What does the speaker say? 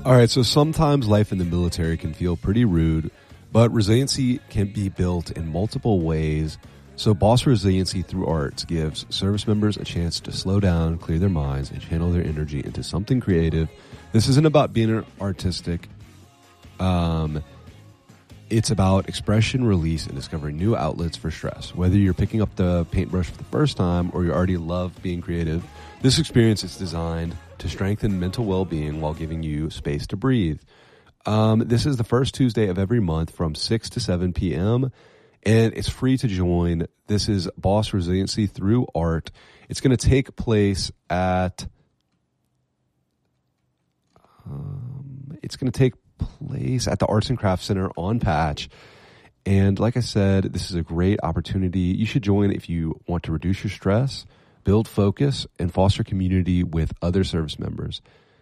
All right, so sometimes life in the military can feel pretty rude, but resiliency can be built in multiple ways. So Boss Resiliency through Arts gives service members a chance to slow down, clear their minds, and channel their energy into something creative. This isn't about being artistic. It's about expression, release, and discovering new outlets for stress. Whether you're picking up the paintbrush for the first time or you already love being creative, this experience is designed to strengthen mental well-being while giving you space to breathe. This is the first Tuesday of every month from 6 to 7 p.m., and it's free to join. This is Boss Resiliency through Art. It's going to take place at... the Arts and Crafts Center on Patch. And like I said, this is a great opportunity. You should join if you want to reduce your stress, build focus, and foster community with other service members.